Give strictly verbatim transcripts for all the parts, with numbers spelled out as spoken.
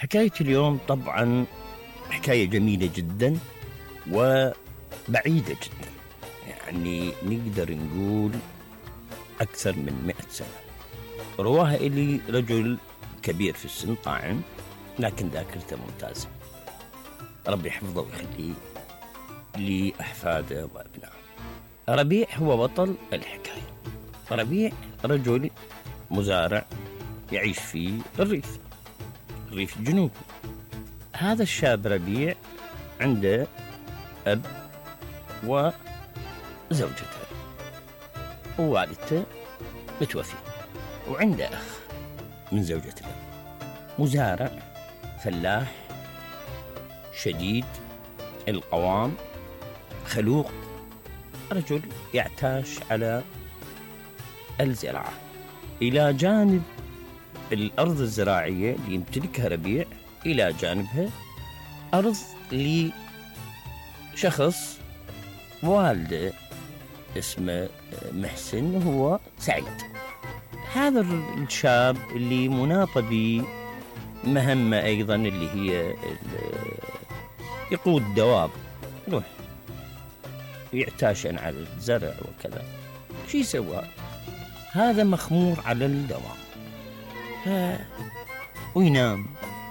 حكاية اليوم طبعا حكاية جميلة جدا وبعيدة جدا، يعني نقدر نقول أكثر من مئة سنة. رواها إلي رجل كبير في السن طاعن، لكن ذاكرته ممتازة، ربي يحفظه ويخليه لأحفاده وأبنائه. ربيع هو بطل الحكاية. ربيع رجل مزارع يعيش في الريف الريف الجنوبي. هذا الشاب ربيع عنده أب وزوجته ووالدته متوفي، وعنده أخ من زوجة الأب، مزارع فلاح شديد القوام، خلوق، رجل يعتاش على الزراعة. إلى جانب الأرض الزراعية اللي يمتلكها ربيع، إلى جانبها أرض لشخص والده اسمه محسن وهو سعيد. هذا الشاب اللي مناط بمهمة أيضا اللي هي يقود دواب، يروح يعتاشن على الزرع وكذا. شي سوى هذا؟ مخمور على الدوام وينام.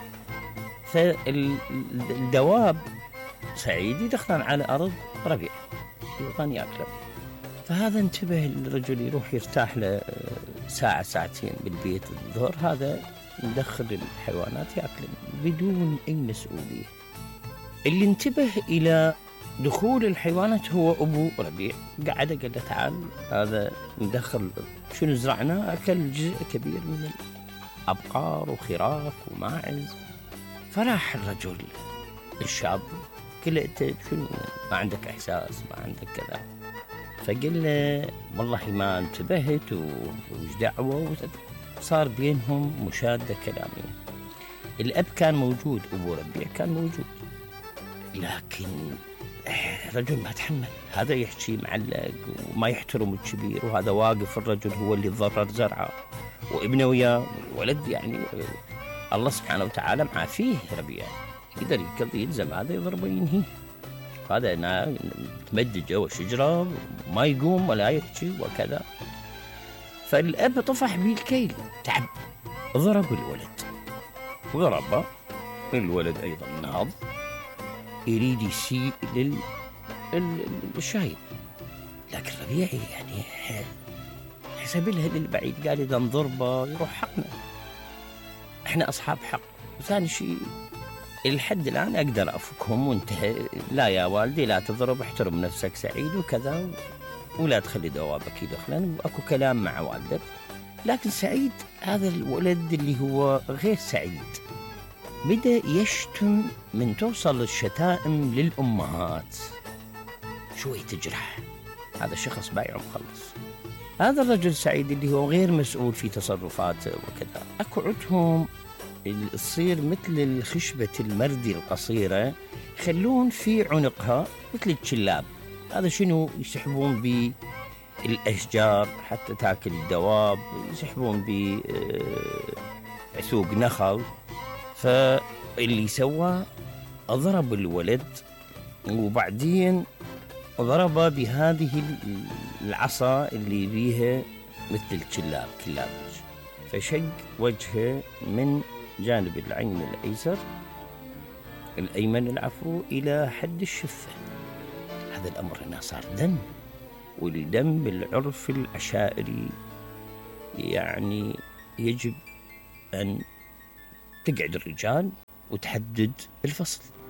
فالدواب سعيد يدخلن على أرض ربيع يبغان يأكله، فهذا انتبه الرجل يروح يرتاح له ساعة ساعتين بالبيت الظهر، هذا يدخل الحيوانات يأكله بدون أي مسؤولية. اللي انتبه إلى دخول الحيوانات هو أبو ربيع، قاعد قال له تعال هذا ندخل شنو زرعنا، أكل جزء كبير من الأبقار وخراف وماعز. فراح الرجل الشاب قال له أنت شنو ما عندك إحساس، ما عندك كذا؟ فقال له والله ما انتبهت وش دعوة. صار بينهم مشادة كلامية. الأب كان موجود، أبو ربيع كان موجود، لكن الرجل ما تحمل، هذا يحكي معلق وما يحترم الكبير، وهذا واقف الرجل هو اللي ضرر زرعه وابنه وياه والولد، يعني الله سبحانه وتعالى معافيه ربيع، يقدر يقضي يلزم هذا يضربه ينهيه. هذا أنا تمدد جوا شجرة وما يقوم ولا يحكي وكذا. فالأب طفح بيه الكيل، تعب، ضرب الولد وضربه الولد أيضا ناض يريد يسيء للشايب، لكن ربيعي يعني حسب لها للبعيد، قال إذا نضربه يروح حقنا، إحنا أصحاب حق. وثاني شيء الحد الآن أقدر أفكهم وانتهى، لا يا والدي لا تضرب، احترم نفسك سعيد وكذا، ولا تخلي دوابك يدخلن، وأكو كلام مع والدك. لكن سعيد هذا الولد اللي هو غير سعيد بدأ يشتم، من توصل الشتائم للأمهات شوي تجرح. هذا شخص بايع مخلص. هذا الرجل سعيد اللي هو غير مسؤول في تصرفاته وكذا، أكو عندهم تصير مثل الخشبة المردي القصيرة، يخلون في عنقها مثل الشلاب. هذا شنو؟ يسحبون بالأشجار حتى تاكل الدواب، يسحبون بعثوق نخل. فاللي سوى ضرب الولد، وبعدين ضربه بهذه العصا اللي بيها مثل الكلاب كلابج، فشق وجهه من جانب العين الأيسر الأيمن العفو إلى حد الشفة. هذا الأمر هنا صار دم، والدم بالعرف العشائري يعني يجب أن تقعد الرجال وتحدد الفصل.